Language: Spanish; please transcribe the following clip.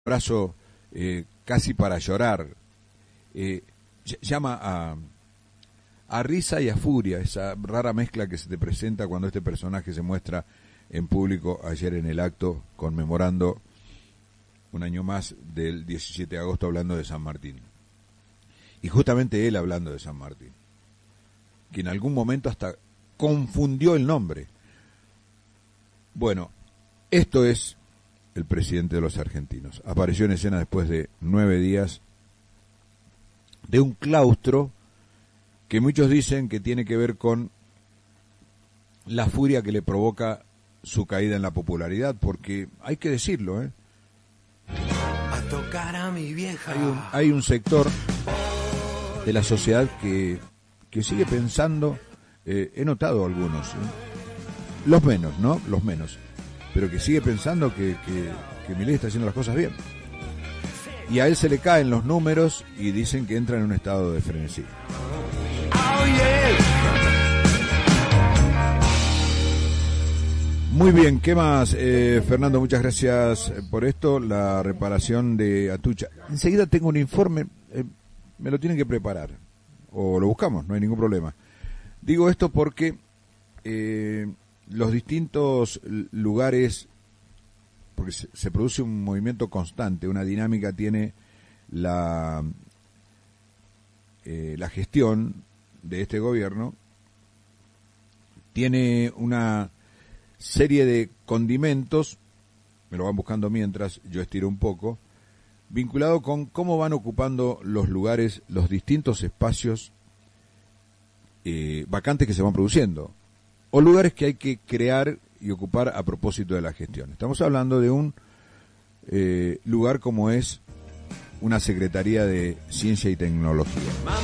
abrazo casi para llorar. Llama a risa y a furia, esa rara mezcla que se te presenta cuando este personaje se muestra en público ayer en el acto conmemorando un año más del 17 de agosto hablando de San Martín. Y justamente él hablando de San Martín, que en algún momento hasta confundió el nombre. Bueno, esto es el presidente de los argentinos. Apareció en escena después de 9 días de un claustro que muchos dicen que tiene que ver con la furia que le provoca su caída en la popularidad, porque hay que decirlo, A tocar a mi vieja. Hay un sector de la sociedad que sigue pensando, he notado algunos, los menos, ¿no? Los menos, pero que sigue pensando que Milei está haciendo las cosas bien. Y a él se le caen los números y dicen que entra en un estado de frenesí. Oh, yeah. Muy bien, ¿qué más? Fernando, muchas gracias por esto, la reparación de Atucha. Enseguida tengo un informe, me lo tienen que preparar, o lo buscamos, no hay ningún problema. Digo esto porque los distintos lugares, porque se produce un movimiento constante, una dinámica tiene la gestión de este gobierno, tiene una serie de condimentos, me lo van buscando mientras yo estiro un poco, vinculado con cómo van ocupando los lugares, los distintos espacios vacantes que se van produciendo, o lugares que hay que crear y ocupar a propósito de la gestión. Estamos hablando de un lugar como es una Secretaría de Ciencia y Tecnología.